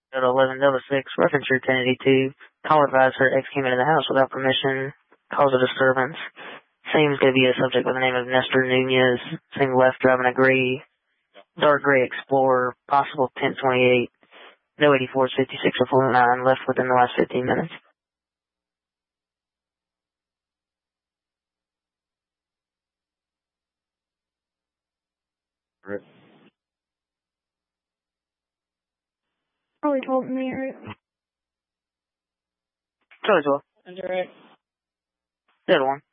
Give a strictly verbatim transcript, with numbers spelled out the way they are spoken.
At eleven double six, reference your ten eighty-two. Call advised her ex came into the house without permission, caused a disturbance. Seems to be a subject by the name of Nestor Nunez. Same left driving a gray, dark gray Explorer, possible ten twenty-eight. No eighty-fours, fifty-six or forty-nine, left within the last fifteen minutes. Right. Probably told me, right? Charlie twelve. That's right. The other one.